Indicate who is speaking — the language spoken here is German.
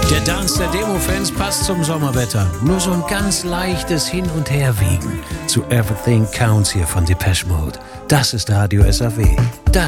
Speaker 1: Der Dance der Demo-Fans passt zum Sommerwetter. Nur so ein ganz leichtes Hin- und Herwiegen zu Everything Counts hier von Depeche Mode. Das ist Radio SAW. Das